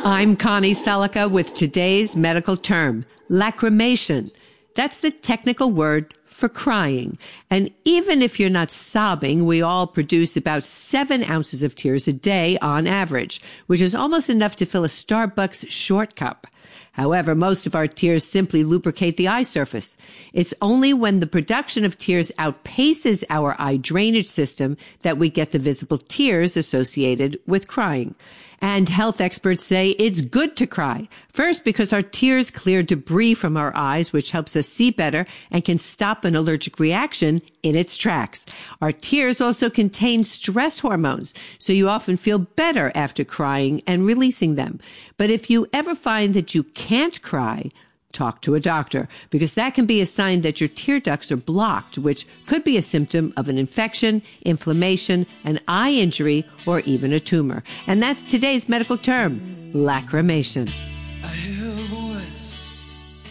I'm Connie Selica with today's medical term, lacrimation. That's the technical word for crying. And even if you're not sobbing, we all produce about 7 ounces of tears a day on average, which is almost enough to fill a Starbucks short cup. However, most of our tears simply lubricate the eye surface. It's only when the production of tears outpaces our eye drainage system that we get the visible tears associated with crying. And health experts say it's good to cry. First, because our tears clear debris from our eyes, which helps us see better and can stop an allergic reaction in its tracks. Our tears also contain stress hormones, so you often feel better after crying and releasing them. But if you ever find that you can't cry, talk to a doctor, because that can be a sign that your tear ducts are blocked, which could be a symptom of an infection, inflammation, an eye injury, or even a tumor. And that's today's medical term, lacrimation.